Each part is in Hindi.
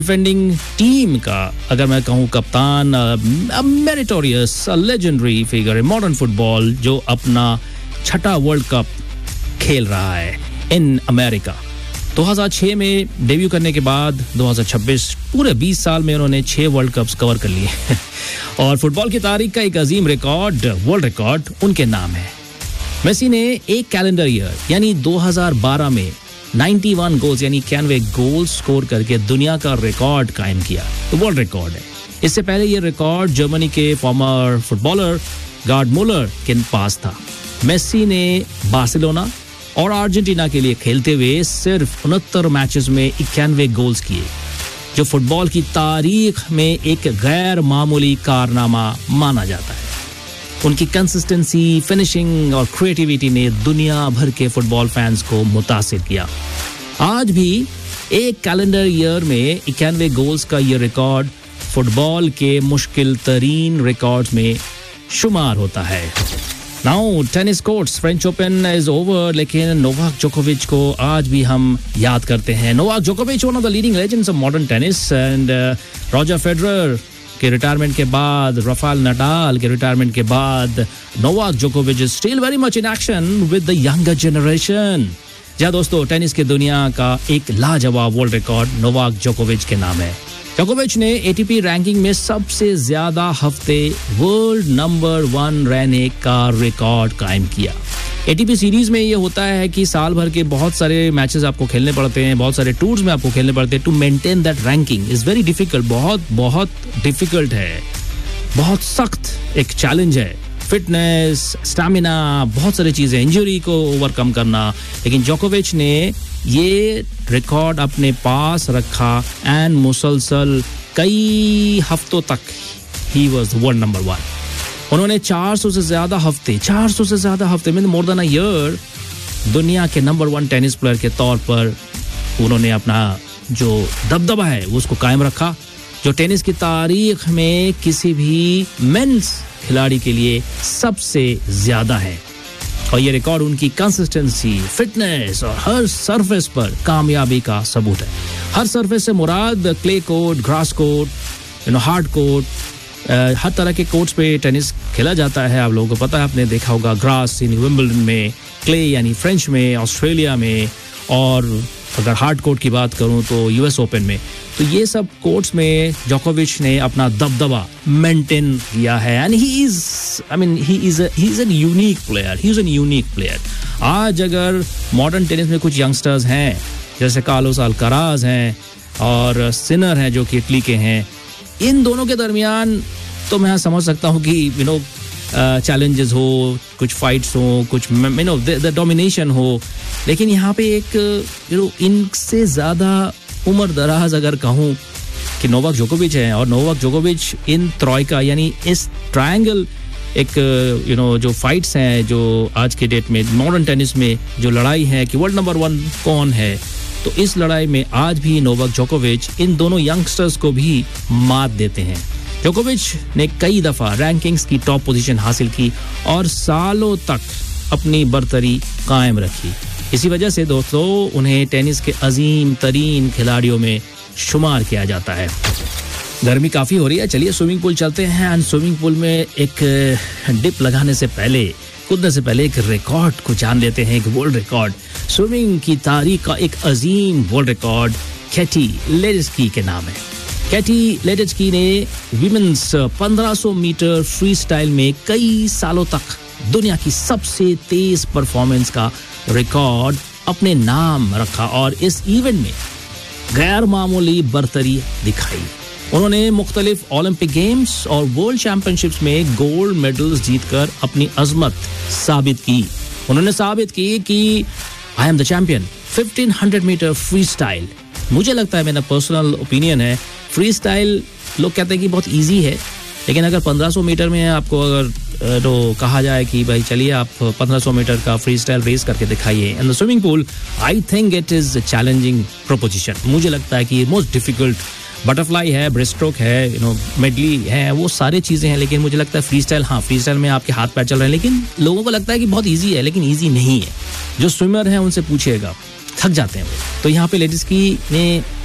डिफेंडिंग टीम का अगर मैं कहूँ कप्तान, meritorious, legendary figure modern football जो अपना छठा वर्ल्ड कप खेल रहा है इन अमेरिका। 2006 में डेब्यू करने के बाद 2026 पूरे 20 साल में उन्होंने 6 वर्ल्ड कप्स कवर कर लिए और फुटबॉल की तारीख का एक अजीम रिकॉर्ड, वर्ल्ड रिकॉर्ड उनके नाम है। मेसी ने एक कैलेंडर ईयर यानी 2012 में 91 गोल्स यानी 91 गोल स्कोर करके दुनिया का रिकॉर्ड कायम किया, वर्ल्ड रिकॉर्ड है। इससे पहले ये रिकॉर्ड जर्मनी के फॉर्मर फुटबॉलर गार्ड मुलर के पास था। मेसी ने बार्सिलोना और अर्जेंटीना के लिए खेलते हुए सिर्फ 69 मैचेस में 91 गोल्स किए, जो फुटबॉल की तारीख में एक गैर मामूली कारनामा माना जाता है। उनकी कंसिस्टेंसी, फिनिशिंग और क्रिएटिविटी ने दुनिया भर के फुटबॉल फैंस को मुतासिर किया। आज भी एक कैलेंडर ईयर में 91 गोल्स का ये रिकॉर्ड फुटबॉल के मुश्किल तरीन रिकॉर्ड्स में शुमार होता है। Now tennis courts, French open is over, लेकिन नोवाक जोकोविच को आज भी हम याद करते हैं। नोवाक जोकोविच one of the leading legends of modern tennis and Roger Federer के रिटायरमेंट के बाद, राफेल नडाल के रिटायरमेंट के बाद नोवाक जोकोविच is still very much in action with the younger generation. जी दोस्तों, टेनिस की दुनिया का एक लाजवाब वर्ल्ड रिकॉर्ड नोवाक जोकोविच के नाम है। जोकोविच ने एटीपी रैंकिंग में सबसे ज्यादा हफ्ते वर्ल्ड नंबर 1 रहने का रिकॉर्ड कायम किया। एटीपी सीरीज में ये होता है कि साल भर के बहुत सारे मैचेस आपको खेलने पड़ते हैं, बहुत सारे टूर्स में आपको खेलने पड़ते हैं। To maintain that ranking is very difficult, बहुत डिफिकल्ट है, बहुत सख्त एक चैलेंज है। फिटनेस, स्टैमिना, बहुत सारी चीजें, इंजरी को ओवरकम करना, लेकिन जोकोविच ने ये रिकॉर्ड अपने पास रखा एंड मुसलसल कई हफ्तों तक ही वाज वर्ल्ड नंबर 1। उन्होंने 400 से ज्यादा हफ्ते में मोर देन अ ईयर दुनिया के नंबर 1 टेनिस प्लेयर के तौर पर उन्होंने अपना जो दबदबा है उसको कायम रखा, जो टेनिस की तारीख में किसी भी मेंस खिलाड़ी के लिए सबसे ज्यादा है। और ये रिकॉर्ड उनकी कंसिस्टेंसी, फिटनेस और हर सरफेस पर कामयाबी का सबूत है। हर सरफेस से मुराद clay court, grass court, hard court, हर तरह के कोर्ट्स पे टेनिस खेला जाता है। आप लोगों को पता है, आपने देखा होगा ग्रास यानी विंबलडन में, क्ले यानी फ्रेंच में, ऑस्ट्रेलिया में, और अगर हार्ड कोर्ट की बात करूं तो यूएस ओपन में। तो ये सब कोर्ट्स में जोकोविच ने अपना दबदबा मेंटेन किया है and he is an unique player. आज अगर मॉडर्न टेनिस में कुछ यंगस्टर्स हैं जैसे कार्लोस अल्काराज हैं और सिनर हैं जो कि इटली के हैं, इन दोनों के दरमियान तो मैं समझ सकता हूँ कि चैलेंजेस हो, कुछ फाइट्स हो, कुछ द डोमिनेशन हो, लेकिन यहाँ पे एक इनसे ज्यादा उम्र दराज अगर कहूँ कि नोवाक जोकोविच है। और नोवाक जोकोविच इन ट्रॉयका यानी इस ट्रायंगल एक जो फाइट्स हैं जो आज के डेट में मॉडर्न टेनिस में जो लड़ाई है कि वर्ल्ड नंबर 1 कौन है, तो इस लड़ाई में आज भी नोवाक जोकोविच इन दोनों यंगस्टर्स को भी मात देते हैं। जोकोविच ने कई दफा रैंकिंग्स की टॉप पोजीशन हासिल की और सालों तक अपनी बरतरी कायम रखी। इसी वजह से दोस्तों उन्हें टेनिस के अजीम तरीन खिलाड़ियों में शुमार किया जाता है। गर्मी काफी हो रही है, चलिए स्विमिंग पूल चलते हैं एंड स्विमिंग पूल में एक डिप लगाने से पहले, कूदने से पहले एक रिकॉर्ड को जान लेते हैं, एक वर्ल्ड रिकॉर्ड, स्विमिंग की तारीख का एक अजीम वर्ल्ड रिकॉर्ड कैटी लेडेस्की के नाम है। कैटी लेडेस्की ने विमेंस 1500 मीटर फ्री स्टाइल में कई सालों तक दुनिया की सबसे तेज परफॉर्मेंस का रिकॉर्ड अपने नाम रखा और इस इवेंट में गैर मामूली बरतरी दिखाई। उन्होंने मुख्तलिफ ओलंपिक गेम्स और वर्ल्ड चैंपियनशिप्स में गोल्ड मेडल्स जीतकर अपनी अजमत साबित की। उन्होंने साबित की कि I am the champion. 1500 metre free style, मुझे लगता है, मेरा पर्सनल ओपिनियन है, फ्री स्टाइल लोग कहते हैं कि बहुत इजी है, लेकिन अगर 1500 मीटर में आपको अगर तो कहा जाए कि भाई चलिए आप 1500 मीटर का फ्री स्टाइल रेस करके दिखाइए in the swimming pool, I think it is challenging proposition. मुझे लगता है कि मोस्ट डिफिकल्ट बटरफ्लाई है, ब्रेस्ट स्ट्रोक है, मेडली है, वो सारी चीजें हैं, लेकिन मुझे लगता है फ्री स्टाइल, हाँ फ्री स्टाइल में आपके हाथ पैर चल रहे हैं, लेकिन लोगों को लगता है कि बहुत ईजी है, लेकिन ईजी नहीं है। जो स्विमर हैं उनसे पूछिएगा, थक जाते हैं वो। तो यहाँ पे लेडेस्की ने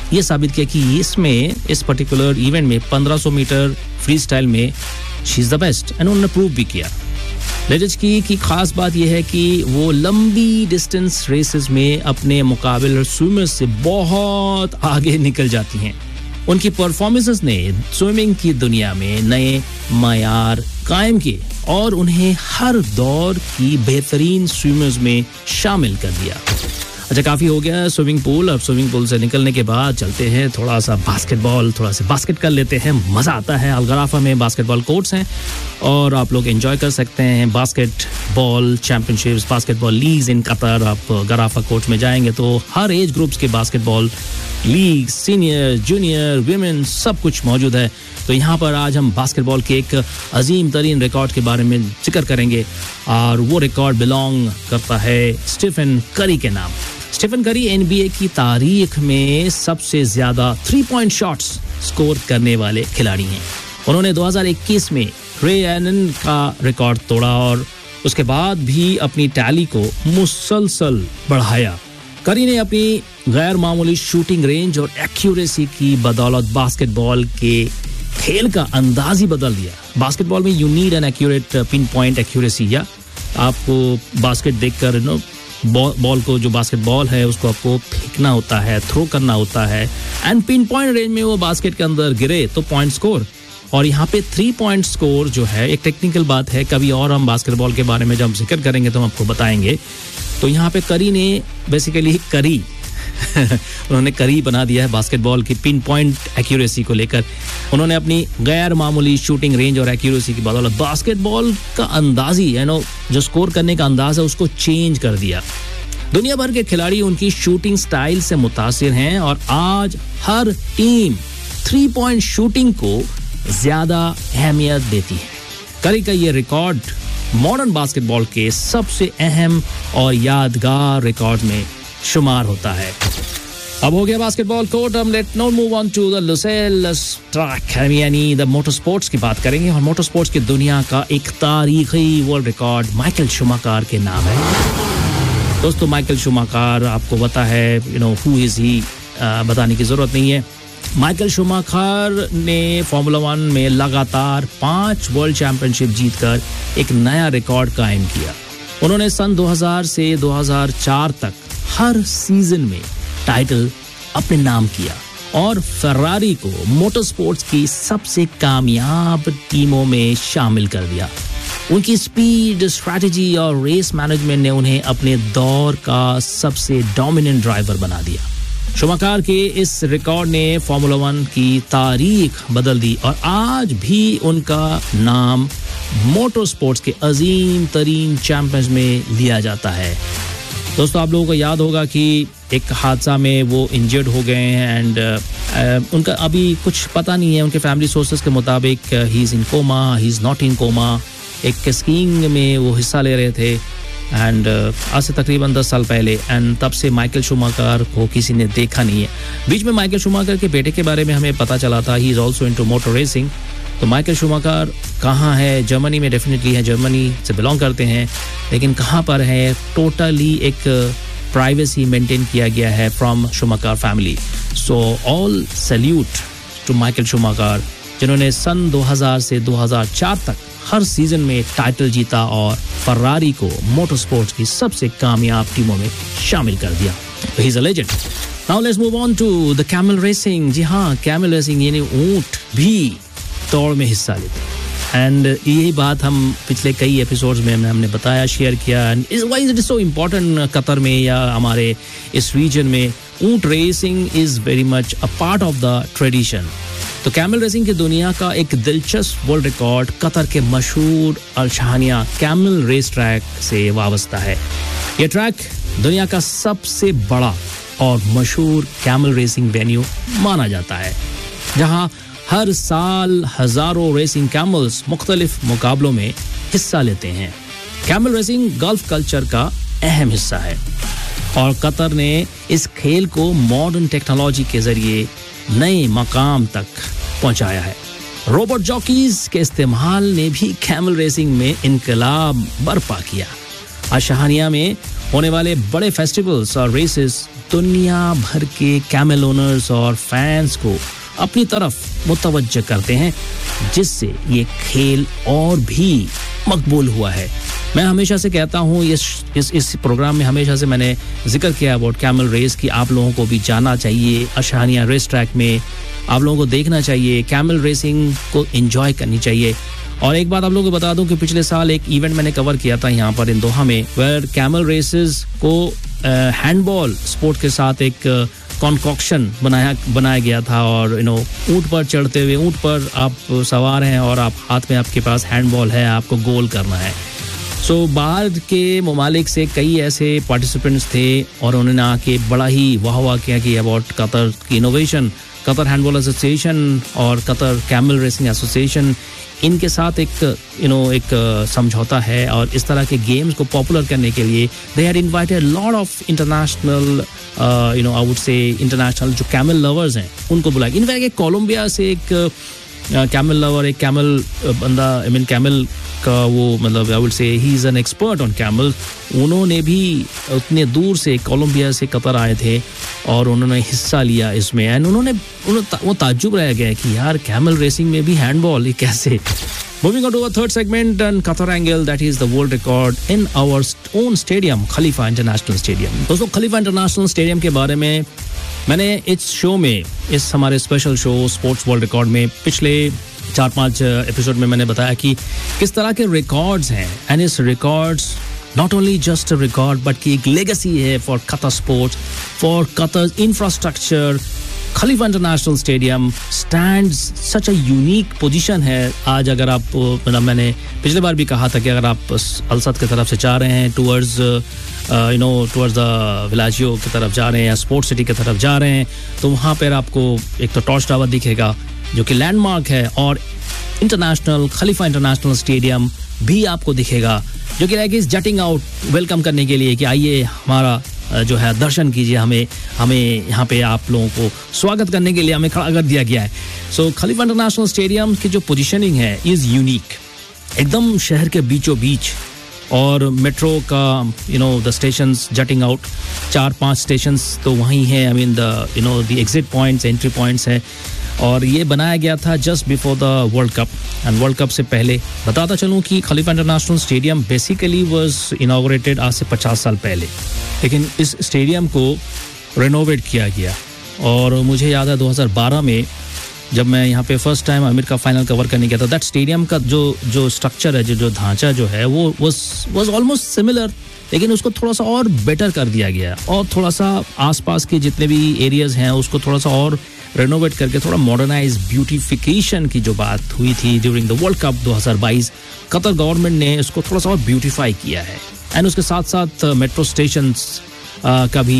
ये साबित किया कि इसमें इस पर्टिकुलर इवेंट में 1500 मीटर फ्री स्टाइल में she is the best and उन्होंने प्रूव भी किया। लेडेचकी की खास बात यह है कि वो लंबी डिस्टेंस रेसेस में अपने मुकाबले स्विमर्स से बहुत आगे निकल जाती हैं। उनकी परफॉर्मेंसेस ने स्विमिंग की दुनिया में नए मायार कायम किए और उन्हें हर दौर की बेहतरीन स्विमर्स में शामिल कर दिया। अच्छा, काफ़ी हो गया स्विमिंग पूल। अब स्विमिंग पूल से निकलने के बाद चलते हैं थोड़ा सा बास्केटबॉल, थोड़ा सा बास्केट कर लेते हैं। मज़ा आता है। अलगराफा में बास्केटबॉल कोर्ट्स हैं और आप लोग एंजॉय कर सकते हैं basketball championships, basketball leagues in Qatar. आप गराफा कोर्ट में जाएंगे तो हर एज ग्रुप्स के basketball league, senior, junior, women, सब कुछ मौजूद है। तो यहाँ पर आज हम बास्केटबॉल के एक अजीम तरीन रिकॉर्ड के बारे में जिक्र करेंगे और वो रिकॉर्ड बिलोंग करता है स्टीफन करी के नाम। स्टीफन करी NBA की तारीख में सबसे ज्यादा 3-point शॉट्स स्कोर करने वाले खिलाड़ी हैं। उन्होंने 2021 में रे एलन का रिकॉर्ड तोड़ा और उसके बाद भी अपनी टैली को मुसलसल बढ़ाया। करी ने अपनी गैर मामूली शूटिंग रेंज और एक्यूरेसी की बदौलत बास्केटबॉल के खेल का अंदाज ही बदल दिया। बास्केटबॉल में you need an accurate pin point accuracy, या आपको बास्केट देखकर बॉल को, जो बास्केटबॉल है उसको आपको फेंकना होता है, थ्रो करना होता है एंड पिन पॉइंट रेंज में वो बास्केट के अंदर गिरे तो पॉइंट स्कोर। और यहाँ पे 3-point स्कोर जो है एक टेक्निकल बात है, कभी और हम बास्केटबॉल के बारे में जब जिक्र करेंगे तो हम आपको बताएंगे। तो यहाँ पे करी ने बेसिकली करी उन्होंने करी बना दिया है बास्केटबॉल की पिन पॉइंट एक्यूरेसी को लेकर। उन्होंने अपनी गैर मामूली शूटिंग रेंज और एक्यूरेसी की बदौलत बास्केटबॉल का अंदाजी जो स्कोर करने का अंदाज है उसको चेंज कर दिया। दुनिया भर के खिलाड़ी उनकी शूटिंग स्टाइल से मुतासिर हैं और आज हर टीम 3-point शूटिंग को ज्यादा अहमियत देती है। करी का ये रिकॉर्ड मॉडर्न बास्केटबॉल के सबसे अहम और यादगार रिकॉर्ड में शुमार होता है। अब हो गया बास्केटबॉल कोर्ट, हम late now move on to the Lucille track, यानी द मोटर स्पोर्ट्स की बात करेंगे। और मोटर स्पोर्ट्स की दुनिया का एक तारीखी वर्ल्ड रिकॉर्ड माइकल शूमाकर के नाम है। दोस्तों, माइकल शूमाकर आपको पता है, हु इज ही, बताने की जरूरत नहीं है। माइकल शूमाकर ने फॉर्मूला 1 में लगातार 5 वर्ल्ड चैंपियनशिप जीतकर एक नया रिकॉर्ड कायम किया। उन्होंने सन 2000 से 2004 तक हर सीजन में टाइटल अपने नाम किया और फरारी को मोटर स्पोर्ट्स की सबसे कामयाब टीमों में शामिल कर दिया। उनकी स्पीड, स्ट्रैटेजी और रेस मैनेजमेंट ने उन्हें अपने दौर का सबसे डोमिनेंट ड्राइवर बना दिया। शूमाकर के इस रिकॉर्ड ने फॉर्मूला 1 की तारीख बदल दी और आज भी उनका नाम मोटर स्पोर्ट्स के अजीम तरीन चैंपियंस में लिया जाता है। दोस्तों, आप लोगों को याद होगा कि एक हादसा में वो इंजर्ड हो गए हैं एंड उनका अभी कुछ पता नहीं है। उनके फैमिली सोर्सेज के मुताबिक he is in coma, he is not in coma. एक स्कीइंग में वो हिस्सा ले रहे थे एंड आज से तकरीबन 10 साल पहले, एंड तब से माइकल शूमाकर को किसी ने देखा नहीं है। बीच में माइकल शूमाकर के बेटे के बारे में हमें पता चला था, he is also into motor racing. तो माइकल शूमाकर कहाँ है? जर्मनी में डेफिनेटली है, जर्मनी से बिलोंग करते हैं, लेकिन कहाँ पर है? टोटली एक प्राइवेसी मेंटेन किया गया है from Schumacher family. So all salute to Michael Schumacher, जिन्होंने सन 2000 से 2004 तक हर सीजन में टाइटल जीता और फरारी को मोटर स्पोर्ट्स की सबसे कामयाब टीमों में शामिल कर दिया। He is a legend. Now let's move on to the camel racing. जी हाँ, कैमल रेसिंग यानी ऊंट भी दौड़ में हिस्सा लेते हैं एंड यही बात हम पिछले कई एपिसोड्स में हमने बताया, शेयर किया। And why is it so important Qatar में या हमारे इस रीजन में? ऊंट racing is very much a part of the tradition. तो कैमल रेसिंग की दुनिया का एक दिलचस्प वर्ल्ड रिकॉर्ड कतर के मशहूर अल शहानिया कैमल रेस ट्रैक से वाबस्ता है। यह ट्रैक दुनिया का सबसे बड़ा और मशहूर कैमल रेसिंग वेन्यू माना जाता है, जहां हर साल हजारों रेसिंग कैमल्स मुख्तलिफ मुकाबलों में हिस्सा लेते हैं। कैमल रेसिंग गल्फ कल्चर का अहम हिस्सा है और कतर ने इस खेल को मॉडर्न टेक्नोलॉजी के जरिए नए मकाम तक पहुंचाया है। रोबोट जॉकीज के इस्तेमाल ने भी कैमल रेसिंग में इनकलाब बर्पा किया। अशहानिया में होने वाले बड़े फेस्टिवल्स और रेसेस दुनिया भर के कैमल ओनर्स और फैंस को अपनी तरफ मुतवज्जह करते हैं, जिससे ये खेल और भी मकबूल हुआ है। मैं हमेशा से कहता हूँ, इस प्रोग्राम में हमेशा से मैंने जिक्र किया अबाउट कैमल रेस की, आप लोगों को भी जाना चाहिए, अशानिया रेस ट्रैक में आप लोगों को देखना चाहिए, कैमल रेसिंग को एंजॉय करनी चाहिए। और एक बात आप लोगों को बता दूं कि पिछले साल एक इवेंट मैंने कवर किया था यहाँ पर इन दोहा में, वेयर कैमल रेसेस को हैंडबॉल स्पोर्ट के साथ एक कॉन्कॉक्शन बनाया गया था। और ऊंट पर चढ़ते हुए, ऊंट पर आप सवार हैं और आप हाथ में आपके पास हैंडबॉल है, आपको गोल करना है। सो बाहर के ममालिक से कई ऐसे पार्टिसिपेंट्स थे और उन्होंने आके बड़ा ही वाह किया कि अबाउट कतर की इनोवेशन, कतर हैंडबॉल एसोसिएशन और कतर कैमल रेसिंग एसोसिएशन, इनके साथ एक समझौता है और इस तरह के गेम्स को पॉपुलर करने के लिए they had invited lot of international I would say international जो कैमल लवर्स हैं उनको बुलाया। इनफैक्ट एक कोलंबिया से एक कैमल लवर, एक कैमल बंदा, आई मीन कैमल का वो मतलब I would say he is an expert on camel, उन्होंने भी उतने दूर से कोलंबिया से कतर आए थे और उन्होंने हिस्सा लिया इसमें। एंड वो ताज्जुब रह गया कि यार कैमल रेसिंग में भी हैंडबॉल, ये कैसे। Moving on to our third segment on Qatar Angle, that is the world record in our own stadium, Khalifa International Stadium. दोस्तों, खलीफा इंटरनेशनल स्टेडियम के बारे में मैंने इस शो में, इस हमारे special show sports world record में पिछले 4-5 एपिसोड में मैंने बताया कि किस तरह के रिकॉर्ड्स हैं। एंड इस records not only just a record but की एक लेगेसी है for Qatar sports, for Qatar infrastructure. Khalifa international stadium stands such a unique position है। आज अगर आप, मतलब मैंने पिछले बार भी कहा था कि अगर आप अलसद की तरफ से जा रहे हैं टूवर्ड्स द विलाजियो की तरफ जा रहे हैं या स्पोर्ट्स सिटी की तरफ जा रहे हैं, तो वहाँ पर आपको एक तो टॉर्च टावर दिखेगा जो कि लैंडमार्क है, और इंटरनेशनल खलीफा इंटरनेशनल स्टेडियम भी आपको दिखेगा जो कि लाइक इज जटिंग आउट वेलकम करने के लिए कि आइए हमारा जो है दर्शन कीजिए, हमें यहाँ पे आप लोगों को स्वागत करने के लिए हमें खड़ा कर दिया गया है। सो खलीफा इंटरनेशनल स्टेडियम की जो पोजीशनिंग है इज़ यूनिक, एकदम शहर के बीचों बीच, और मेट्रो का द स्टेशंस जटिंग आउट, 4-5 स्टेशंस तो वहीं हैं, I mean the exit points, entry points हैं। और ये बनाया गया था just before the world cup. And world cup से पहले बताता चलूँ कि खलीफा international stadium basically was inaugurated आज से 50 साल पहले, लेकिन इस स्टेडियम को रेनोवेट किया गया। और मुझे याद है 2012 में जब मैं यहाँ पे फर्स्ट टाइम आमिर का फाइनल कवर करने गया था, दैट स्टेडियम का जो स्ट्रक्चर है, जो ढांचा जो है वो वाज ऑलमोस्ट सिमिलर, लेकिन उसको थोड़ा सा और बेटर कर दिया गया और थोड़ा सा आसपास के जितने भी एरियाज हैं उसको थोड़ा सा और रेनोवेट करके थोड़ा मॉडर्नाइज ब्यूटिफिकेशन की जो बात हुई थी during the world cup 2022, Qatar government ने इसको थोड़ा सा और ब्यूटिफाई किया है। एंड उसके साथ साथ मेट्रो स्टेशंस का भी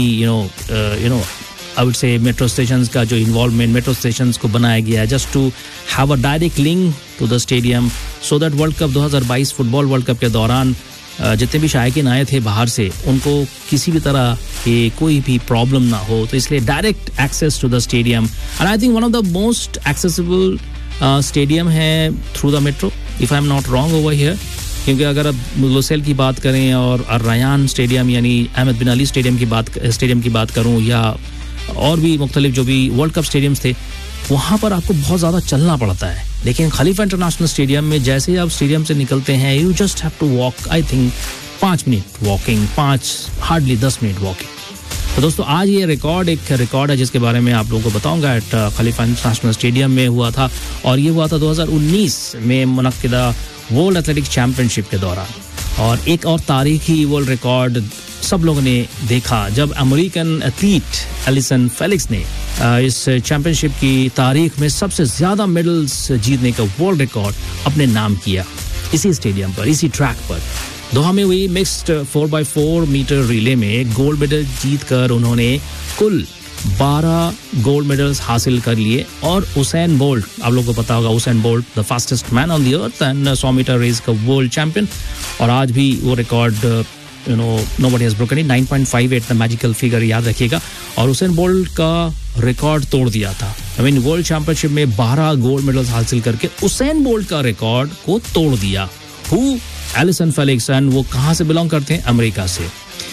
I would say metro stations का जो इन्वॉल्वमेंट, मेट्रो स्टेशंस को बनाया गया है just to have a direct link to the stadium, so that world cup 2022 football world cup के दौरान जितने भी शायकीन आए थे बाहर से, उनको किसी भी तरह की कोई भी प्रॉब्लम ना हो। तो इसलिए direct access to the stadium, and I think one of the most accessible stadium है through the metro, if I am not wrong over here. क्योंकि अगर अब लोसेल की बात करें और रयान स्टेडियम यानी अहमद बिन अली स्टेडियम की बात करूं, या और भी मुख्तलिफ जो भी वर्ल्ड कप स्टेडियम्स थे, वहाँ पर आपको बहुत ज़्यादा चलना पड़ता है। लेकिन खलीफा इंटरनेशनल स्टेडियम में जैसे ही आप स्टेडियम से निकलते हैं, you just have to walk, I think 5 minute walking, hardly 10 minute walking. तो दोस्तों, आज ये एक रिकॉर्ड है जिसके बारे में आप लोगों को बताऊंगा। एट खलीफा इंटरनेशनल स्टेडियम में हुआ था, और ये हुआ था 2019 में मुनक्किदा वर्ल्ड एथलेटिक्स चैंपियनशिप के दौरान। और एक और तारीखी वर्ल्ड रिकॉर्ड सब लोगों ने देखा जब अमेरिकन एथलीट एलिसन फेलिक्स ने इस चैंपियनशिप की तारीख में सबसे ज़्यादा मेडल्स जीतने का वर्ल्ड रिकॉर्ड अपने नाम किया इसी स्टेडियम पर, इसी ट्रैक पर। दोहा में हुई मिक्स्ड 4x4 मीटर रिले में गोल्ड मेडल जीतकर उन्होंने कुल 12 गोल्ड मेडल्स हासिल कर लिए। और उसेन बोल्ट, आप लोगों को पता होगा, Usain bolt the fastest man on the earth and 100 metre race का वर्ल्ड चैंपियन, और आज भी वो record nobody has broken it, 9.58 the magical figure, याद रखिएगा। और उसेन बोल्ट का रिकॉर्ड तोड़ दिया था, आई मीन वर्ल्ड चैंपियनशिप में 12 गोल्ड मेडल्स हासिल करके उसेन बोल्ट का रिकॉर्ड को तोड़ दिया। हु? एलिसन फेलिक्स, एंड वो कहाँ से बिलोंग करते हैं? अमेरिका से।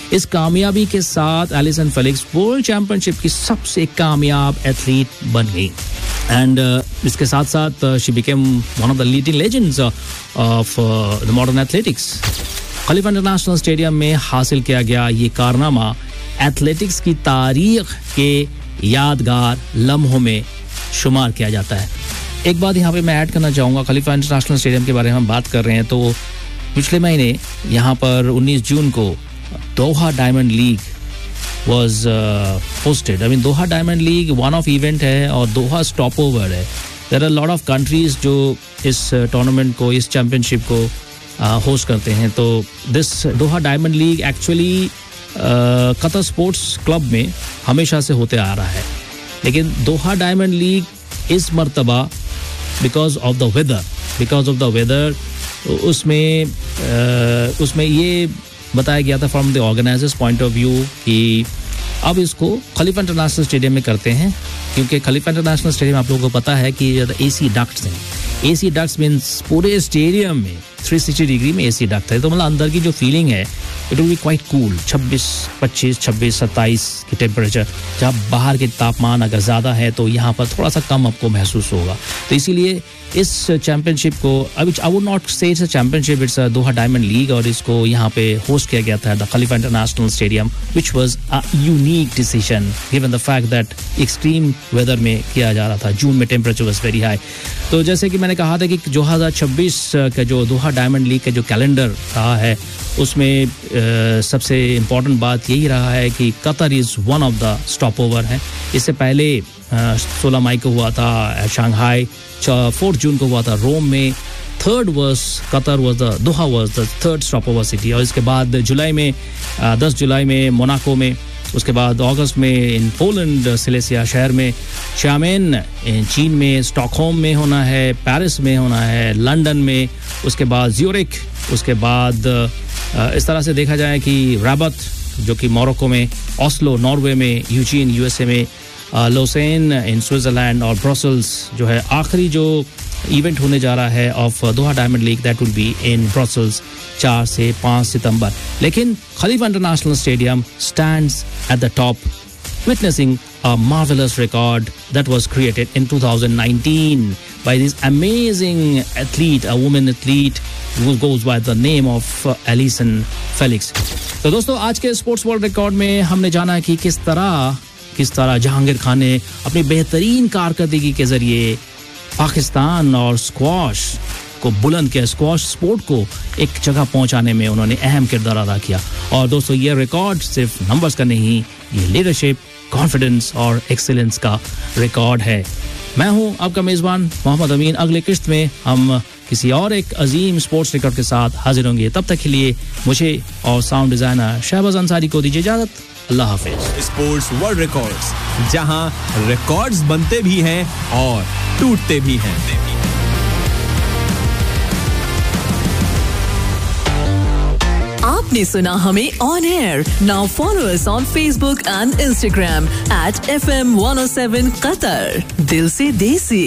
इस कामयाबी के साथ एलिसन फेलिक्स वर्ल्ड चैंपियनशिप की सबसे कामयाब एथलीट बन गई एंड इसके साथ साथ she became one of the leading legends of the modern athletics. Khalifa international stadium में हासिल किया गया ये कारनामा एथलेटिक्स की तारीख के यादगार लम्हों में शुमार किया जाता है। एक बात यहाँ पे मैं ऐड करना चाहूँगा, खलीफा इंटरनेशनल स्टेडियम के बारे में हम बात कर रहे हैं तो पिछले महीने यहाँ पर 19 जून को दोहा diamond league was hosted. I mean Doha diamond league one of event है और दोहा स्टॉप ओवर है। There are a lot of countries जो इस टूर्नामेंट को, इस चैंपियनशिप को होस्ट करते हैं। तो this Doha diamond league actually Qatar sports club में हमेशा से होते आ रहा है, लेकिन दोहा डायमंड लीग इस मर्तबा बिकॉज ऑफ द वेदर उसमें ये बताया गया था from the organisers point of view कि अब इसको खलीफा इंटरनेशनल स्टेडियम में करते हैं, क्योंकि खलीफा इंटरनेशनल स्टेडियम आप लोगों को पता है कि एसी डक्ट्स हैं। एसी डक्ट्स मीन्स पूरे स्टेडियम में 360 डिग्री में एसी डक्ट है, तो मतलब अंदर की जो फीलिंग है it will be quite cool. 25, 26, 27 की टेम्परेचर, जहाँ बाहर के तापमान अगर ज़्यादा है तो यहाँ पर थोड़ा सा कम आपको महसूस होगा। तो इसीलिए इस चैंपियनशिप को आई वुड नॉट से it's a championship, it's a Doha diamond league, और इसको यहाँ पे होस्ट किया गया था the Khalifa international stadium, which was a unique decision given the fact that extreme weather में किया जा रहा था। जून में टेम्परेचर वाज वेरी हाई। तो जैसे कि मैंने कहा था कि 2026 का जो दोहा डायमंड लीग का जो कैलेंडर रहा है उसमें सबसे इम्पॉर्टेंट बात यही रहा है कि Qatar is one of the stop over है। इससे पहले 16 मई को हुआ था शंघाई, 4 जून को हुआ था रोम में, दोहा was the third stop over city, और इसके बाद जुलाई में 10 जुलाई में मोनाको में, उसके बाद अगस्त में इन पोलैंड सिलेसिया शहर में, शामेन चीन में, स्टॉकहोम में होना है, पेरिस में होना है, लंदन में, उसके बाद ज्यूरिख, उसके बाद इस तरह से देखा जाए कि रबात जो कि मोरक्को में, ओस्लो नॉर्वे में, यूजीन यूएसए में, लोसेन इन स्विट्जरलैंड, और ब्रसेल्स जो है आखिरी जो इवेंट होने जा रहा है of Doha diamond league, that will be in Brussels 4 से 5 सितंबर। लेकिन खलीफा international stadium stands at the top, witnessing a marvelous record that was created in 2019 by this amazing athlete, a woman athlete who goes by the name of Alison Felix. तो दोस्तों आज के स्पोर्ट्स वर्ल्ड रिकॉर्ड में हमने जाना कि किस तरह जहांगीर खान ने अपनी बेहतरीन कारकर्दगी के जरिए पाकिस्तान और स्क्वॉश को बुलंद किया, स्क्वॉश स्पोर्ट को एक जगह पहुंचाने में उन्होंने अहम किरदार अदा किया। और दोस्तों ये रिकॉर्ड सिर्फ नंबर्स का नहीं, ये लीडरशिप, कॉन्फिडेंस और एक्सीलेंस का रिकॉर्ड है। मैं हूं आपका मेजबान मोहम्मद अमीन। अगले किस्त में हम किसी और एक अजीम स्पोर्ट्स रिकॉर्ड के साथ हाजिर होंगे। तब तक के लिए मुझे और साउंड डिजाइनर शहबाज अंसारी को दीजिए इजाजत। अल्लाह हाफिज। स्पोर्ट्स वर्ल्ड रिकॉर्ड्स, जहां रिकॉर्ड्स बनते भी हैं और टूटते भी हैं। आपने सुना हमें on air. Now follow us on Facebook and Instagram @FM 107 Qatar. दिल से देसी।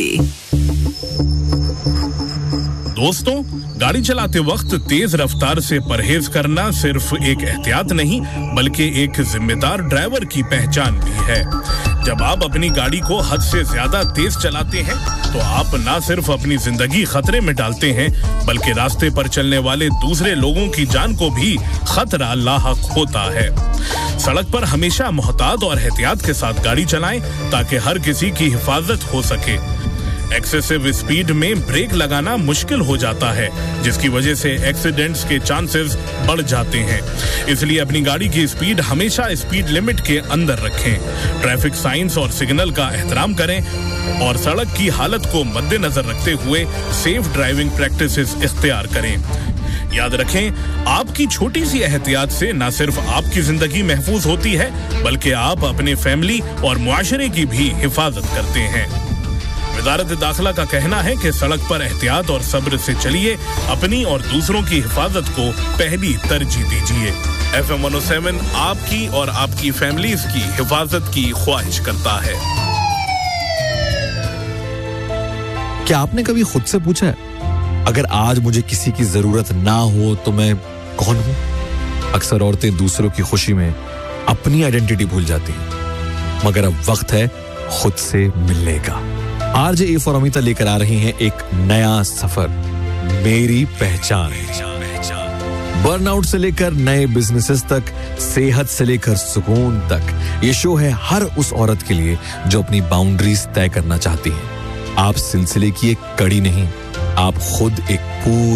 दोस्तों, गाड़ी चलाते वक्त तेज रफ्तार से परहेज करना सिर्फ एक एहतियात नहीं बल्कि एक जिम्मेदार ड्राइवर की पहचान भी है। जब आप अपनी गाड़ी को हद से ज्यादा तेज चलाते हैं तो आप ना सिर्फ अपनी जिंदगी खतरे में डालते हैं बल्कि रास्ते पर चलने वाले दूसरे लोगों की जान को भी खतरा लाहक होता है। सड़क पर हमेशा मोहतात और एहतियात के साथ गाड़ी चलाएं ताकि हर किसी की हिफाजत हो सके। एक्सेसिव स्पीड में ब्रेक लगाना मुश्किल हो जाता है जिसकी वजह से एक्सीडेंट्स के चांसेस बढ़ जाते हैं। इसलिए अपनी गाड़ी की स्पीड हमेशा स्पीड लिमिट के अंदर रखें। ट्रैफिक साइंस और सिग्नल का एहतराम करें और सड़क की हालत को मद्देनजर रखते हुए सेफ ड्राइविंग प्रैक्टिसेस इख्तियार करें। याद रखें, आपकी छोटी सी एहतियात से न सिर्फ आपकी जिंदगी महफूज होती है बल्कि आप अपने फैमिली और मुआशरे की भी हिफाजत करते हैं। वजारत दाखिला का कहना है कि सड़क पर एहतियात और सब्र से चलिए, अपनी और दूसरों की हिफाजत को पहली तरजीह दीजिए। FM 107 आपकी और आपकी फैमिलीज की हिफाजत की ख्वाहिश करता है। क्या आपने कभी खुद से पूछा है, अगर आज मुझे किसी की जरूरत ना हो तो मैं कौन हूं? अक्सर औरतें दूसरों की खुशी में अपनी आइडेंटिटी भूल जाती हैं, मगर अब वक्त है खुद से मिलने का। आरजे ए फॉर अमिता लेकर आ रही हैं एक नया सफर, मेरी पहचान। बर्नआउट से लेकर नए बिजनेसेस तक, सेहत से लेकर सुकून तक, ये शो है हर उस औरत के लिए जो अपनी बाउंड्रीज तय करना चाहती है। आप सिलसिले की एक कड़ी नहीं, आप खुद एक पूरी